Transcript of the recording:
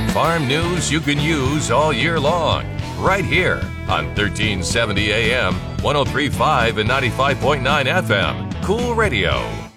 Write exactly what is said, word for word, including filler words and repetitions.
farm news you can use all year long. Right here on thirteen seventy A M, one oh three point five and ninety-five point nine F M. Cool Radio.